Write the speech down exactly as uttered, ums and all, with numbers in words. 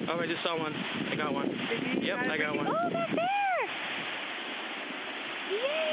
Oh, I just saw one. I got one. Did you Yep, I got one. Oh, back there! Yay!